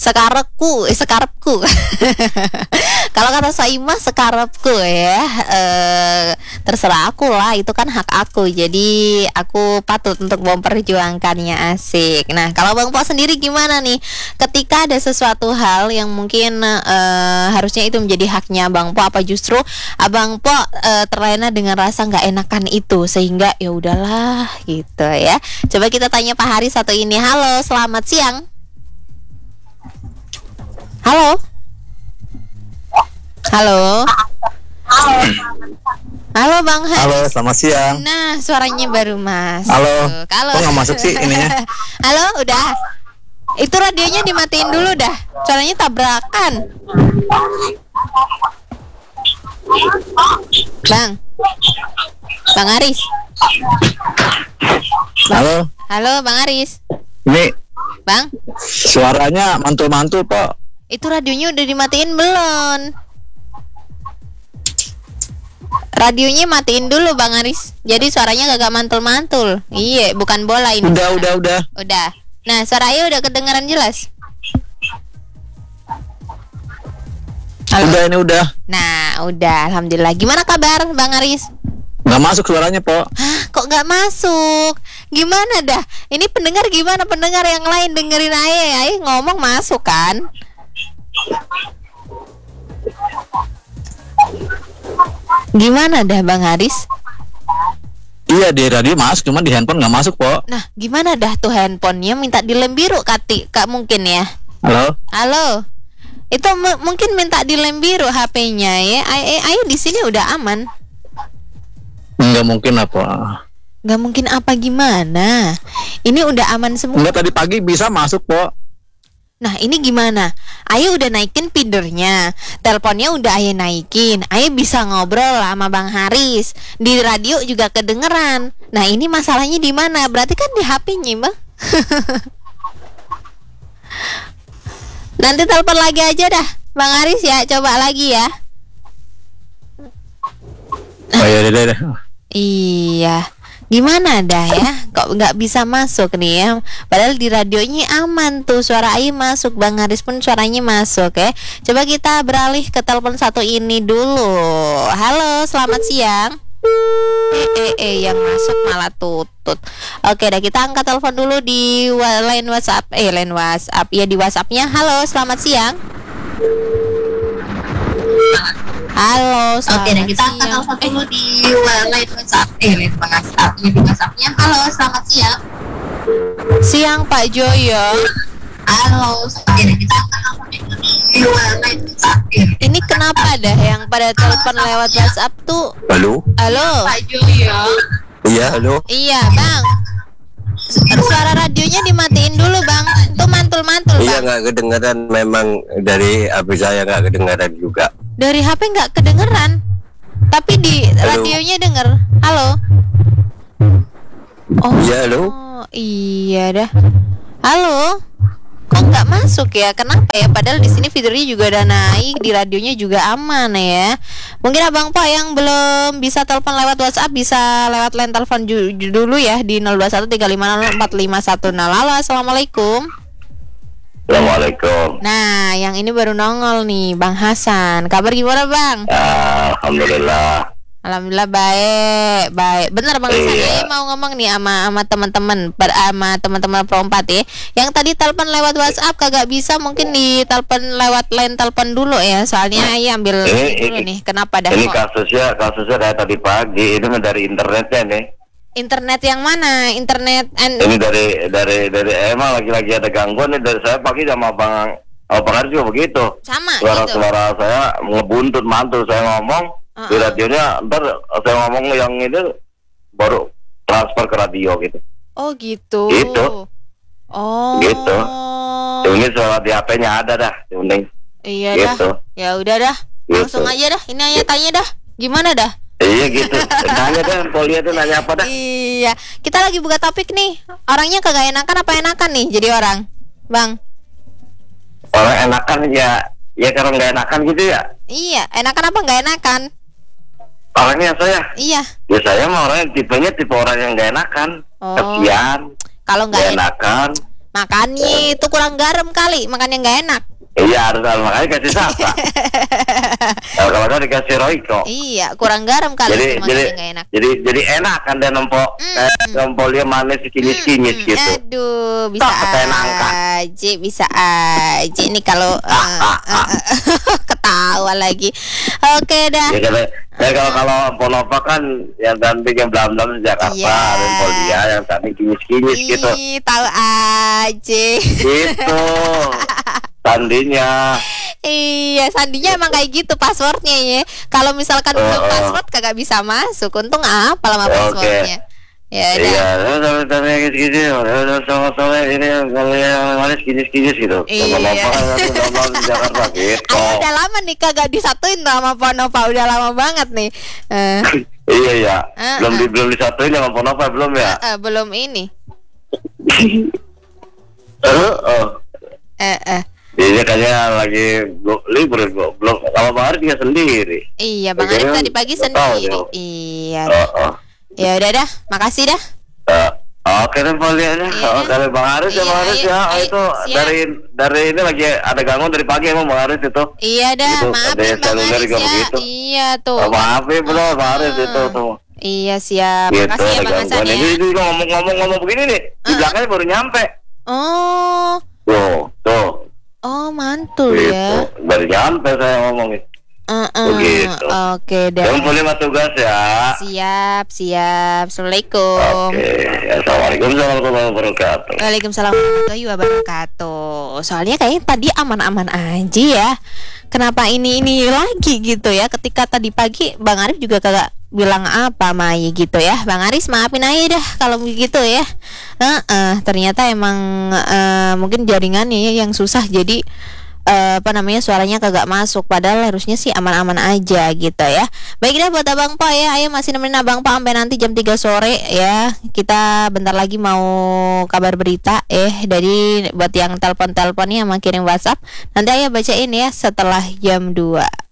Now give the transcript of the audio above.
sekarepku. Kalau kata Soimah sekarepku ya, terserah aku lah, itu kan hak aku. Jadi aku patut untuk memperjuangkannya, asik. Nah, kalau Bang Po sendiri gimana nih? Ketika ada sesuatu hal yang mungkin harusnya itu menjadi haknya Bang Po, apa justru Abang Po terlena dengan rasa nggak enakan itu sehingga ya udahlah gitu ya. Coba kita tanya Pak Haris satu ini. Halo, selamat siang. Halo. Halo. Halo Bang Haris. Halo, selamat siang. Nah, suaranya baru Mas. Halo. Halo. Kok nggak masuk sih ininya? Halo, udah. Itu radionya dimatiin dulu dah. Suaranya tabrakan. Bang Haris. Halo. Halo Bang Haris. Ini Bang, suaranya mantul-mantul, Pak. itu radionya udah dimatiin belum? Radionya matiin dulu Bang Haris. Jadi suaranya gak mantul-mantul. Iya, bukan bola ini. Udah. Udah. Nah, suara Ayu udah kedengaran jelas. Halo? Udah, ini udah. Nah, udah. Alhamdulillah. Gimana kabar Bang Haris? Nggak masuk suaranya, Pak. Hah, kok gak masuk? Gimana dah? Ini pendengar gimana? Pendengar yang lain dengerin Ayu ngomong masuk kan? Gimana dah Bang Haris? Iya, di radio masuk, cuma di handphone nggak masuk, Pak. Nah, gimana dah tuh handphonenya? Minta dilem biru Kak mungkin ya? Halo. Itu mungkin minta dilem biru HP-nya ya. Ayo di sini udah aman. Nggak mungkin apa? Nggak mungkin apa gimana? Ini udah aman semua. Nggak, tadi pagi bisa masuk, Pak. Nah, ini gimana? Ayo udah naikin feedernya, teleponnya udah Ayo naikin, Ayo bisa ngobrol sama Bang Haris, di radio juga kedengeran. Nah, ini masalahnya di mana? Berarti kan di HP-nya, Bang. Nanti telepon lagi aja dah, Bang Haris ya, coba lagi ya. Oh iya, deh. Iya. Gimana dah ya? Kok nggak bisa masuk nih ya? Padahal di radionya aman tuh, suara Ayu masuk, Bang Haris pun suaranya masuk ya. Coba kita beralih ke telepon satu ini dulu. Halo, selamat siang. Yang masuk malah tutut. Oke, dah kita angkat telepon dulu di line WhatsApp. Line WhatsApp ya, di WhatsAppnya. Halo, selamat siang. Halo, oke, dan kita angkat telepon dulu di line WhatsApp. Line WhatsApp. Di WhatsApp-nya. Halo, selamat siang. Siang Pak Joyo. Halo, oke, dan kita angkat telepon dulu di line WhatsApp. Ini kenapa dah yang pada telepon lewat WhatsApp tuh? Halo. Pak Joyo. Iya, halo. Iya, Bang. Suara radionya dimatiin dulu, Bang. Itu mantul-mantul, Iya, Bang. nggak kedengaran, memang dari HP saya nggak kedengaran juga. Dari HP nggak kedengeran, tapi di radionya denger. Halo. Oh, Iya, halo. Iya dah. Halo. Kok nggak masuk ya? Kenapa ya? Padahal di sini fiturnya juga udah naik, di radionya juga aman ya. Mungkin Abang Pak yang belum bisa telepon lewat WhatsApp bisa lewat line telepon dulu ya di 0213504510. Halo, assalamualaikum. Assalamualaikum. Nah, yang ini baru nongol nih, Bang Hasan. Kabar gimana, Bang? Alhamdulillah. Alhamdulillah baik. Benar Bang Hasan, saya mau ngomong nih sama teman-teman, sama teman-teman Pro4 ya. Yang tadi telepon lewat WhatsApp kagak bisa, mungkin di telepon lewat line telepon dulu ya. Soalnya Ayah ambil dulu nih. Kenapa dah? Ini kasusnya kayak tadi pagi. Ini dari internetnya nih. Internet yang mana? Internet Ini dari emang lagi-lagi ada gangguan nih dari saya pagi sama Bang Haris juga begitu. sama gitu. Suara saya ngebuntut mantul, saya ngomong di radionya, ntar saya ngomong yang ini baru transfer ke radio gitu. Oh gitu. Gitu. Oh. Gitu. Ini suara di HP-nya ada dah, kuning. Iya Gitu. dah. Ya udah dah. Langsung Gitu. aja dah. Ini Ayah tanya dah. Gimana dah? Iya gitu. Nanya deh, Polia tuh nanya apa dah? Iya, kita lagi buka topik nih. Orangnya kagak enakan apa enakan nih jadi orang, Bang? Orang enakan ya karena nggak enakan gitu ya. Iya, enakan apa nggak enakan? Orangnya saya. Iya. Ya saya mah orangnya tipenya tipe orang yang nggak enakan. Oh. Kasian. Kalau nggak Nggak enakan. Makanya itu kurang garam kali, makanya nggak enak. Iya harus makanya kasih Sasa. Kalau nggak dikasih Royco. Iya, kurang garam kali itu makanya nggak enak. Jadi enak kan dia nempok dia manis kinis-kinis gitu. Aduh, bisa bisa aja nih kalau ketawa lagi. Oke dah. Ya kalau Ponova kan yang cantik yang belam-belam Jakarta, Rempol dia yang cantik kinis-kinis gitu. Tahu aja. Gitu. Sandinya. Iya, sandinya emang kayak gitu passwordnya ya. Kalau misalkan belum password kagak bisa masuk. Untung apa lama passwordnya. Ya udah. Iya, sama-sama ini yang manis kinis-kinis gitu. Iya. Sama Jakarta gitu. Ayo udah lama nih kagak disatuin sama Ponova, udah lama banget nih. Iya ya. Belum disatuin sama Ponova belum ya? Belum ini. Ini kayaknya lagi libur belum. Kalau Bang Aris juga sendiri. Iya, Bang Aris tadi pagi sendiri. Iya. Ya udah dah, makasih dah. Oke deh lihatnya. Kalau Bang Aris ya Bang Aris ya itu dari ini lagi ada gangguan dari pagi emang Bang Aris itu. Iya dah, maafin Bang Aris ya. Iya tuh. Maafin bro Bang Aris itu tuh. Iya siap. Gitu, makasih ya Bang Hasan ya. Ini ngomong begini nih, di belakangnya baru nyampe. Oh. Tuh. Oh mantul gitu. ya. Baru nyampe saya ngomongin. Begitu. Oke dah. Jangan boleh mas tugas ya. Siap. Assalamualaikum. Oke. Assalamualaikum warahmatullahi wabarakatuh. Waalaikumsalam warahmatullahi wabarakatuh. Soalnya kayaknya tadi aman-aman aja ya. Kenapa ini lagi gitu ya? Ketika tadi pagi Bang Arif juga kagak bilang apa Mai gitu ya. Bang Aris maafin aja dah kalau begitu ya. Ternyata emang mungkin jaringannya yang susah jadi suaranya kagak masuk, padahal harusnya sih aman-aman aja gitu ya. Baik dah buat Abang Po ya, ayo masih nemenin Abang Po sampai nanti jam 3 sore ya. Kita bentar lagi mau kabar berita dari buat yang telepon-teleponnya sama kirim WhatsApp, nanti ayo bacain ya setelah jam 2.